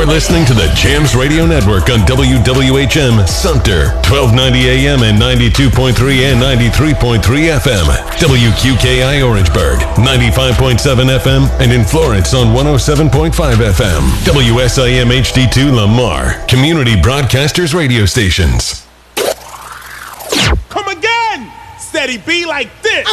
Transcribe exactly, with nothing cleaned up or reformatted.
You're listening to the Jams Radio Network on W W H M Sumter, twelve ninety A M and ninety-two point three and ninety-three point three F M. W Q K I Orangeburg, ninety-five point seven F M, and in Florence on one oh seven point five F M. W S I M H D two Lamar, Community Broadcasters Radio Stations. Come again! Steady B like this.